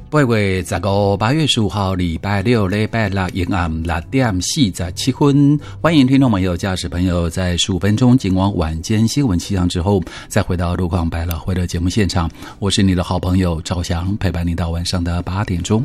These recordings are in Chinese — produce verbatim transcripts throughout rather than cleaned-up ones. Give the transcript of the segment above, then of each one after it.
八月十五，八月十五号，礼拜六，礼拜六，夜暗六点四十七分。欢迎听众朋友、驾驶朋友在十五分钟警网晚间新闻气象之后，再回到路况百老汇的节目现场。我是你的好朋友赵翔，陪伴你到晚上的八点钟。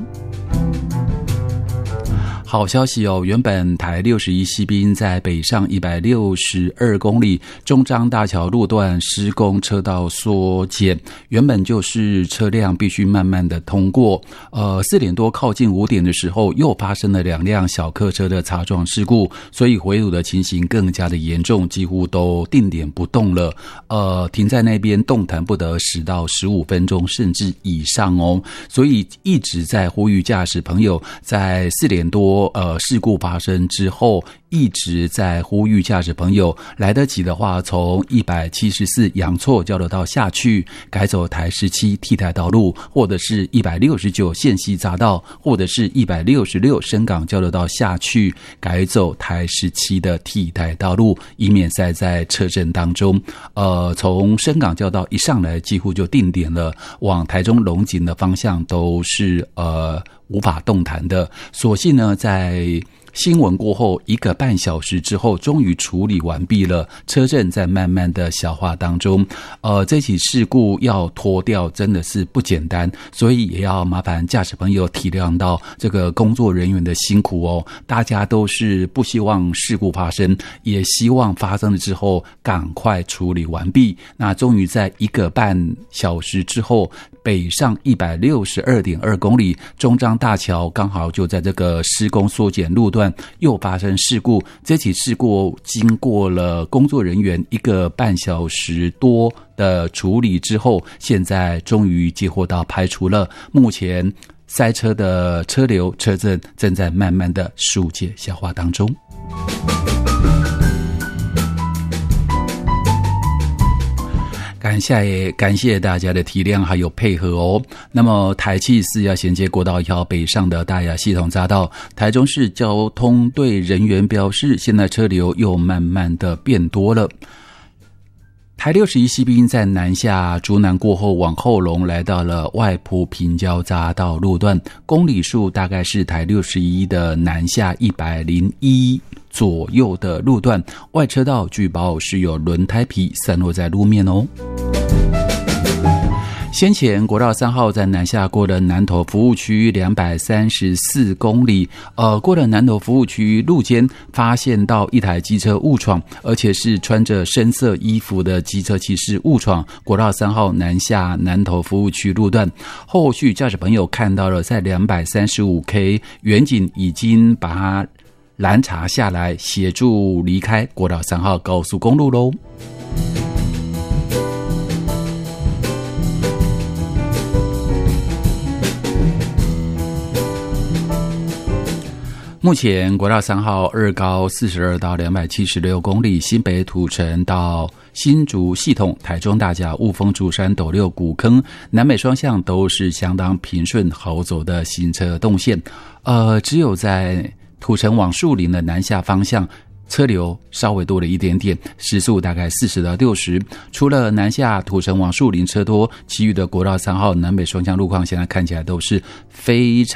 好消息哦！原本台六十一西滨在北上一百六十二公里中彰大桥路段施工车道缩减，原本就是车辆必须慢慢的通过。呃，四点多靠近五点的时候，又发生了两辆小客车的擦撞事故，所以回堵的情形更加的严重，几乎都定点不动了。呃，停在那边动弹不得十到十五分钟甚至以上哦，所以一直在呼吁驾驶朋友在四点多。呃，事故发生之后，一直在呼吁驾驶朋友来得及的话，从一百七十四阳错交流道下去，改走台十七替代道路，或者是一百六十九线西匝道，或者是一百六十六深港交流道下去，改走台十七的替代道路，以免塞在车阵当中。呃，从深港交流道一上来，几乎就定点了，往台中龙井的方向都是呃。无法动弹的，所幸呢，在新闻过后一个半小时之后，终于处理完毕了，车阵在慢慢的消化当中。呃，这起事故要脱掉真的是不简单，所以也要麻烦驾驶朋友体谅到这个工作人员的辛苦哦。大家都是不希望事故发生，也希望发生了之后赶快处理完毕。那终于在一个半小时之后，北上一百六十二点二公里，中彰大桥刚好就在这个施工缩减路段又发生事故。这起事故经过了工作人员一个半小时多的处理之后，现在终于接获到排除了。目前塞车的车流车阵正在慢慢的疏解消化当中。感谢感谢大家的体谅还有配合哦。那么台七四要衔接国道一号北上的大雅系统匝道，台中市交通队人员表示，现在车流又慢慢的变多了。台六十一西滨在南下竹南过后往后龙，来到了外埔平交匝道路段，公里数大概是台六十一的南下一百零一左右的路段，外车道据报是有轮胎皮散落在路面哦。先前国道三号在南下过了南投服务区两百三十四公里，呃，过了南投服务区路肩发现到一台机车误闯，而且是穿着深色衣服的机车骑士误闯国道三号南下南投服务区路段。后续驾驶朋友看到了，在两百三十五 K 远警已经把他拦查下来，协助离开国道三号高速公路咯。目前国道三号二高四十二到两百七十六公里，新北土城到新竹系统、台中大甲、雾峰、竹山、斗六、古坑南北双向都是相当平顺好走的行车动线。呃，只有在土城往树林的南下方向，车流稍微多了一点点，时速大概四十到六十。除了南下土城往树林车多，其余的国道三号南北双向路况现在看起来都是非常